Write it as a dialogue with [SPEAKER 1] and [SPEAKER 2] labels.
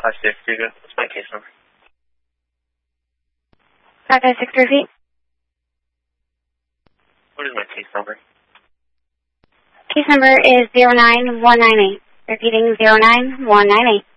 [SPEAKER 1] 5563, what's my case number?
[SPEAKER 2] 5563 repeat.
[SPEAKER 1] What is my case number?
[SPEAKER 2] Case number is 09198. Repeating 09198.